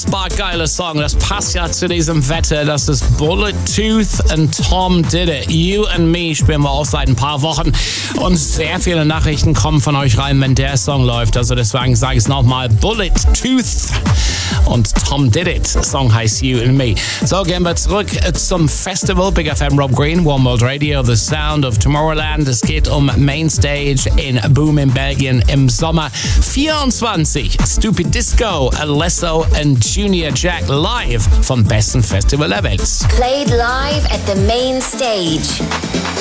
Geiler Song, das passt ja zu diesem Wetter. Das ist Bullet Tooth und Tom Did It. You and Me spielen wir auch seit ein paar Wochen und sehr viele Nachrichten kommen von euch rein, wenn der Song läuft. Also deswegen sage ich es nochmal, Bullet Tooth und Tom Did It. Song heißt You and Me. So, gehen wir zurück zum Festival. Big FM Rob Green, One World Radio, The Sound of Tomorrowland. Es geht um Mainstage in Boom in Belgien im Sommer 24. Stupid Disco, Alesso und Junior Jack live vom besten Festival der Welt. Played live at the main stage.